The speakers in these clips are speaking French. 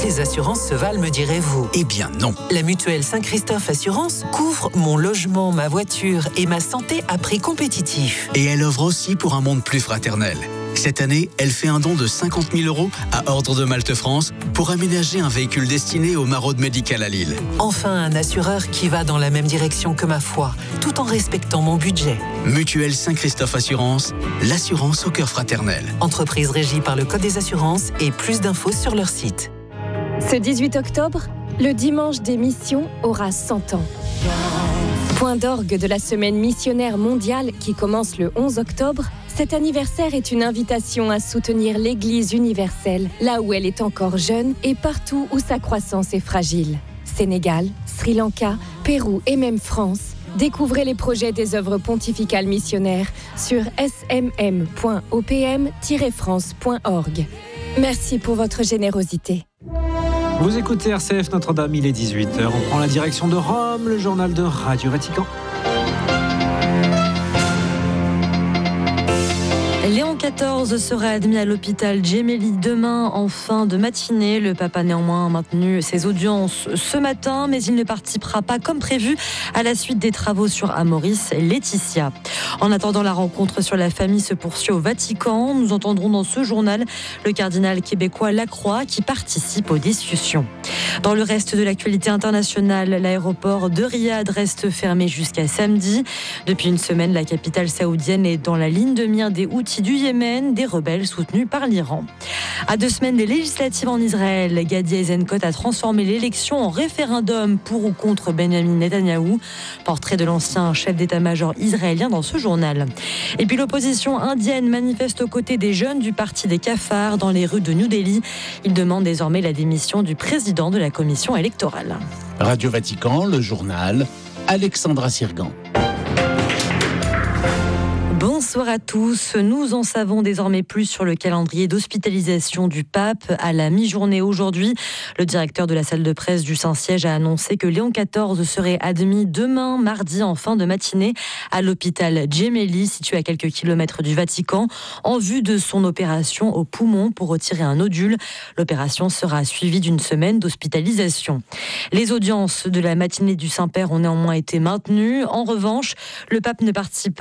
les assurances se valent, me direz-vous. Eh bien non. La mutuelle Saint-Christophe Assurance couvre mon logement, ma voiture et ma santé à prix compétitif. Et elle œuvre aussi pour un monde plus fraternel. Cette année, elle fait un don de 50 000 € à Ordre de Malte France pour aménager un véhicule destiné aux maraudes médicales à Lille. Enfin, un assureur qui va dans la même direction que ma foi, tout en respectant mon budget. Mutuelle Saint-Christophe Assurance, l'assurance au cœur fraternel. Entreprise régie par le Code des assurances et plus d'infos sur leur site. Ce 18 octobre, le dimanche des missions aura 100 ans. Point d'orgue de la semaine missionnaire mondiale qui commence le 11 octobre, cet anniversaire est une invitation à soutenir l'Église universelle, là où elle est encore jeune et partout où sa croissance est fragile. Sénégal, Sri Lanka, Pérou et même France. Découvrez les projets des œuvres pontificales missionnaires sur smm.opm-france.org. Merci pour votre générosité. Vous écoutez RCF Notre-Dame, il est 18h. On prend la direction de Rome, le journal de Radio Vatican. Léon XIV sera admis à l'hôpital Gemelli demain en fin de matinée. Le pape a néanmoins maintenu ses audiences ce matin, mais il ne participera pas comme prévu à la suite des travaux sur Amoris Laetitia. En attendant, la rencontre sur la famille se poursuit au Vatican. Nous entendrons dans ce journal le cardinal québécois Lacroix qui participe aux discussions. Dans le reste de l'actualité internationale, l'aéroport de Riyad reste fermé jusqu'à samedi. Depuis une semaine, la capitale saoudienne est dans la ligne de mire des Houthis du Yémen, des rebelles soutenus par l'Iran. À 2 semaines des législatives en Israël, Gadi Eisenkot a transformé l'élection en référendum pour ou contre Benjamin Netanyahou. Portrait de l'ancien chef d'état-major israélien dans ce journal. Et puis l'opposition indienne manifeste aux côtés des jeunes du parti des cafards dans les rues de New Delhi. Ils demandent désormais la démission du président de la commission électorale. Radio Vatican, le journal, Alexandra Sirgan. Bonsoir à tous. Nous en savons désormais plus sur le calendrier d'hospitalisation du pape. À la mi-journée aujourd'hui, le directeur de la salle de presse du Saint-Siège a annoncé que Léon XIV serait admis demain, mardi, en fin de matinée, à l'hôpital Gemelli, situé à quelques kilomètres du Vatican, en vue de son opération au poumon pour retirer un nodule. L'opération sera suivie d'une semaine d'hospitalisation. Les audiences de la matinée du Saint-Père ont néanmoins été maintenues. En revanche, le pape ne participe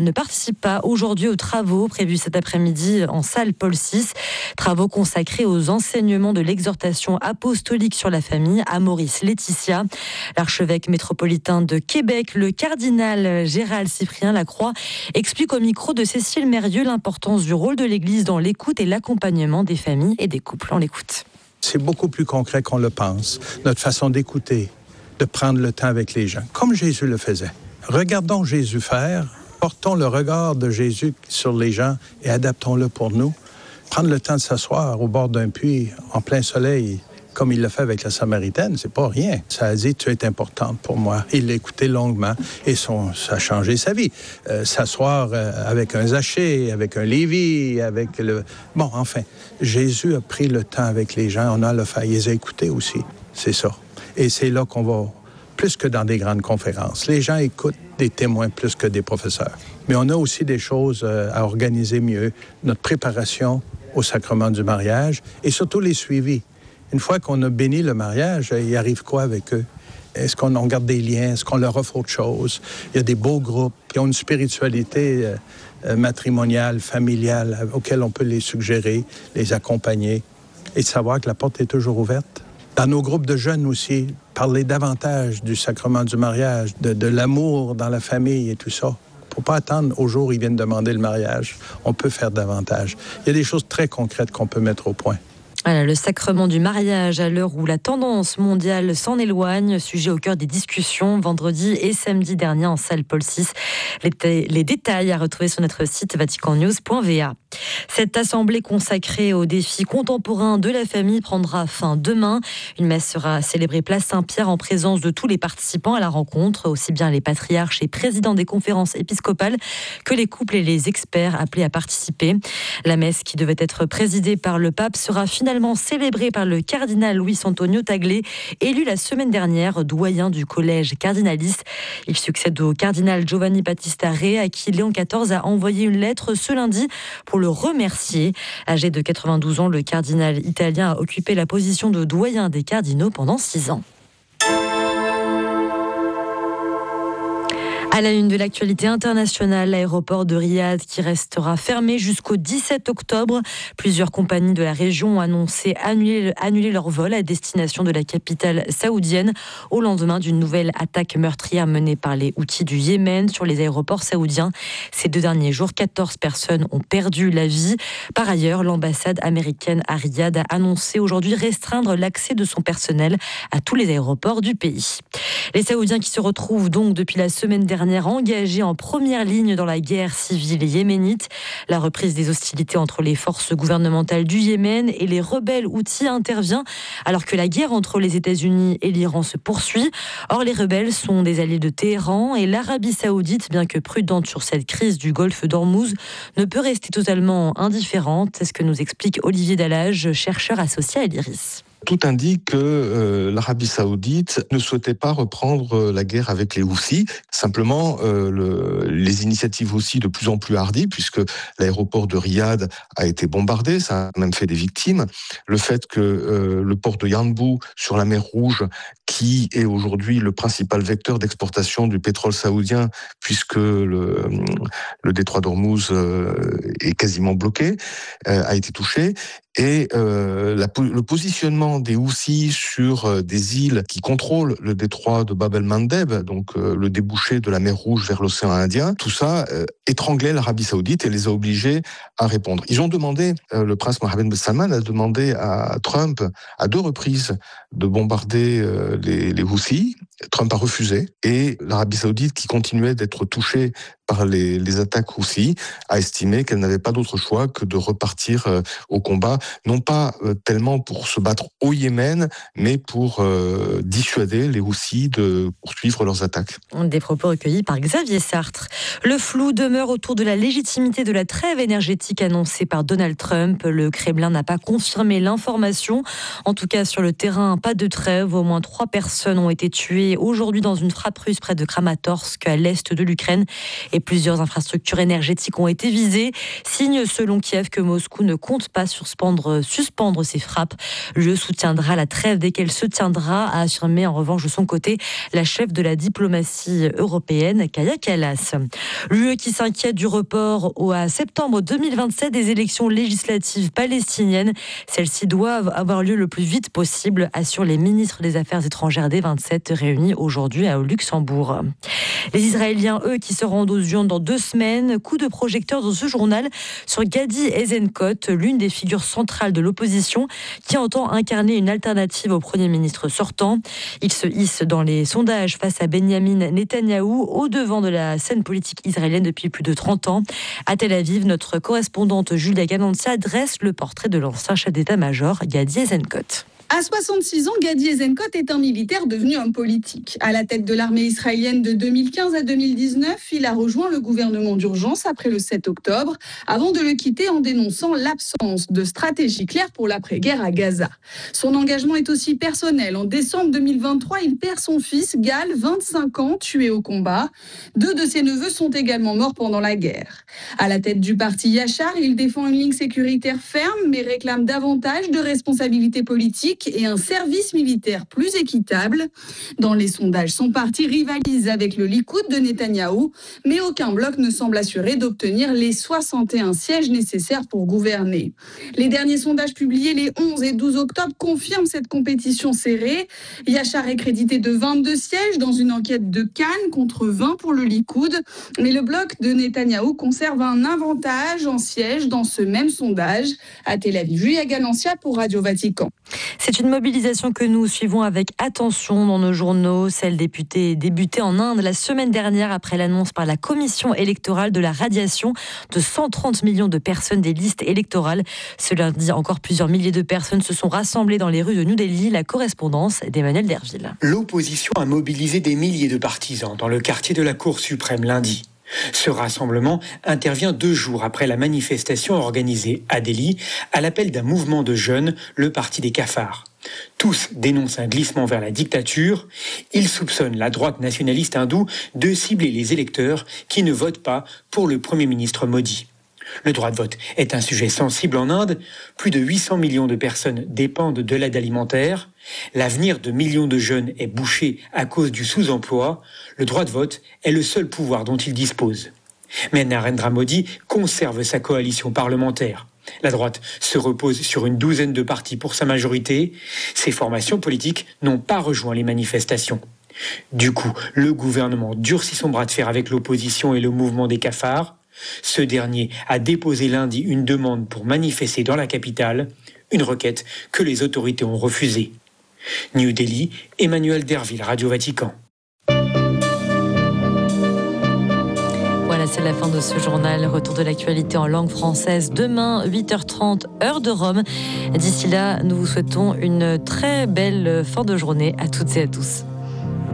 pas aujourd'hui aux travaux prévus cet après-midi en salle Paul VI, travaux consacrés aux enseignements de l'exhortation apostolique sur la famille Amoris Laetitia. L'archevêque métropolitain de Québec, le cardinal Gérald Cyprien Lacroix, explique au micro de Cécile Mérieux l'importance du rôle de l'Église dans l'écoute et l'accompagnement des familles et des couples. On l'écoute. C'est beaucoup plus concret qu'on le pense, notre façon d'écouter, de prendre le temps avec les gens, comme Jésus le faisait. Regardons Jésus faire. Portons le regard de Jésus sur les gens et adaptons-le pour nous. Prendre le temps de s'asseoir au bord d'un puits en plein soleil, comme il l'a fait avec la Samaritaine, c'est pas rien. Ça a dit, tu es importante pour moi. Il l'a écouté longuement et ça a changé sa vie. S'asseoir avec un Zachée, avec un Lévi, avec le... Bon, enfin, Jésus a pris le temps avec les gens. On a le fait. Il les a écoutés aussi. C'est ça. Et c'est là qu'on va... plus que dans des grandes conférences. Les gens écoutent des témoins plus que des professeurs. Mais on a aussi des choses à organiser mieux. Notre préparation au sacrement du mariage et surtout les suivis. Une fois qu'on a béni le mariage, il arrive quoi avec eux? Est-ce qu'on garde des liens? Est-ce qu'on leur offre autre chose? Il y a des beaux groupes qui ont une spiritualité matrimoniale, familiale, auxquelles on peut les suggérer, les accompagner et de savoir que la porte est toujours ouverte. Dans nos groupes de jeunes aussi, parler davantage du sacrement du mariage, de l'amour dans la famille et tout ça. Il ne faut pas attendre au jour où ils viennent demander le mariage. On peut faire davantage. Il y a des choses très concrètes qu'on peut mettre au point. Voilà, le sacrement du mariage à l'heure où la tendance mondiale s'en éloigne, sujet au cœur des discussions vendredi et samedi dernier en salle Paul VI. Les détails à retrouver sur notre site vaticannews.va. Cette assemblée consacrée aux défis contemporains de la famille prendra fin demain. Une messe sera célébrée place Saint-Pierre en présence de tous les participants à la rencontre, aussi bien les patriarches et présidents des conférences épiscopales que les couples et les experts appelés à participer. La messe, qui devait être présidée par le pape, sera finalement finalement célébré par le cardinal Luis Antonio Tagle, élu la semaine dernière doyen du collège cardinaliste. Il succède au cardinal Giovanni Battista Re, à qui Léon XIV a envoyé une lettre ce lundi pour le remercier. Âgé de 92 ans, le cardinal italien a occupé la position de doyen des cardinaux pendant 6 ans. À la une de l'actualité internationale, l'aéroport de Riyad qui restera fermé jusqu'au 17 octobre. Plusieurs compagnies de la région ont annoncé annuler leur vol à destination de la capitale saoudienne au lendemain d'une nouvelle attaque meurtrière menée par les Houthis du Yémen sur les aéroports saoudiens. Ces 2 derniers jours, 14 personnes ont perdu la vie. Par ailleurs, l'ambassade américaine à Riyad a annoncé aujourd'hui restreindre l'accès de son personnel à tous les aéroports du pays. Les Saoudiens qui se retrouvent donc depuis la semaine dernière engagés en première ligne dans la guerre civile yéménite. La reprise des hostilités entre les forces gouvernementales du Yémen et les rebelles Houthis intervient alors que la guerre entre les États-Unis et l'Iran se poursuit. Or, les rebelles sont des alliés de Téhéran et l'Arabie saoudite, bien que prudente sur cette crise du golfe d'Ormuz, ne peut rester totalement indifférente. C'est ce que nous explique Olivier Dallage, chercheur associé à l'IRIS. Tout indique que l'Arabie saoudite ne souhaitait pas reprendre la guerre avec les Houthis. Simplement, les initiatives aussi de plus en plus hardies, puisque l'aéroport de Riyad a été bombardé, ça a même fait des victimes. Le fait que le port de Yanbu sur la mer Rouge, qui est aujourd'hui le principal vecteur d'exportation du pétrole saoudien, puisque le détroit d'Ormuz est quasiment bloqué, a été touché. Et le positionnement des Houthis sur des îles qui contrôlent le détroit de Bab el-Mandeb, donc le débouché de la mer Rouge vers l'océan Indien, tout ça étranglait l'Arabie saoudite et les a obligés à répondre. Ils ont demandé, le prince Mohammed bin Salman a demandé à Trump à 2 reprises de bombarder les Houthis. Trump a refusé et l'Arabie saoudite, qui continuait d'être touchée par les attaques Houthis, a estimé qu'elle n'avait pas d'autre choix que de repartir au combat, non pas tellement pour se battre au Yémen, mais pour dissuader les Houthis de poursuivre leurs attaques. Des propos recueillis par Xavier Sartre. Le flou demeure autour de la légitimité de la trêve énergétique annoncée par Donald Trump. Le Kremlin n'a pas confirmé l'information. En tout cas, sur le terrain, pas de trêve. Au moins 3 personnes ont été tuées aujourd'hui dans une frappe russe près de Kramatorsk, à l'est de l'Ukraine. Et plusieurs infrastructures énergétiques ont été visées. Signe selon Kiev que Moscou ne compte pas suspendre ses frappes. L'UE soutiendra la trêve dès qu'elle se tiendra, a affirmé en revanche de son côté la chef de la diplomatie européenne, Kaja Kallas. L'UE qui s'inquiète du report à septembre 2027 des élections législatives palestiniennes. Celles-ci doivent avoir lieu le plus vite possible, assurent les ministres des Affaires étrangères des 27 réunis aujourd'hui au Luxembourg. Les Israéliens, eux, qui se rendent aux urnes dans 2 semaines. Coup de projecteur dans ce journal sur Gadi Eisenkot, l'une des figures centrales de l'opposition, qui entend incarner une alternative au Premier ministre sortant. Il se hisse dans les sondages face à Benyamin Netanyahou, au devant de la scène politique israélienne depuis plus de 30 ans. À Tel Aviv, notre correspondante Julia Ganantia dresse le portrait de l'ancien chef d'état-major Gadi Eisenkot. À 66 ans, Gadi Eisenkot est un militaire devenu homme politique. À la tête de l'armée israélienne de 2015 à 2019, il a rejoint le gouvernement d'urgence après le 7 octobre, avant de le quitter en dénonçant l'absence de stratégie claire pour l'après-guerre à Gaza. Son engagement est aussi personnel. En décembre 2023, il perd son fils, Gal, 25 ans, tué au combat. 2 de ses neveux sont également morts pendant la guerre. À la tête du parti Yachar, il défend une ligne sécuritaire ferme, mais réclame davantage de responsabilités politiques et un service militaire plus équitable. Dans les sondages, son parti rivalise avec le Likoud de Netanyahou, mais aucun bloc ne semble assuré d'obtenir les 61 sièges nécessaires pour gouverner. Les derniers sondages publiés les 11 et 12 octobre confirment cette compétition serrée. Yachar est crédité de 22 sièges dans une enquête de Cannes contre 20 pour le Likoud, mais le bloc de Netanyahou conserve un avantage en sièges dans ce même sondage. À Tel Aviv, Julia Ganantia pour Radio Vatican. C'est une mobilisation que nous suivons avec attention dans nos journaux. Celle débutée en Inde la semaine dernière après l'annonce par la commission électorale de la radiation de 130 millions de personnes des listes électorales. Ce lundi, encore plusieurs milliers de personnes se sont rassemblées dans les rues de New Delhi. La correspondance d'Emmanuel Derville. L'opposition a mobilisé des milliers de partisans dans le quartier de la Cour suprême lundi. Ce rassemblement intervient 2 jours après la manifestation organisée à Delhi à l'appel d'un mouvement de jeunes, le Parti des cafards. Tous dénoncent un glissement vers la dictature. Ils soupçonnent la droite nationaliste hindoue de cibler les électeurs qui ne votent pas pour le Premier ministre Modi. Le droit de vote est un sujet sensible en Inde. Plus de 800 millions de personnes dépendent de l'aide alimentaire. L'avenir de millions de jeunes est bouché à cause du sous-emploi. Le droit de vote est le seul pouvoir dont ils disposent. Mais Narendra Modi conserve sa coalition parlementaire. La droite se repose sur une douzaine de partis pour sa majorité. Ces formations politiques n'ont pas rejoint les manifestations. Du coup, le gouvernement durcit son bras de fer avec l'opposition et le mouvement des cafards. Ce dernier a déposé lundi une demande pour manifester dans la capitale, une requête que les autorités ont refusée. New Delhi, Emmanuel Derville, Radio Vatican. Voilà, c'est la fin de ce journal. Retour de l'actualité en langue française demain, 8h30, heure de Rome. D'ici là, nous vous souhaitons une très belle fin de journée à toutes et à tous.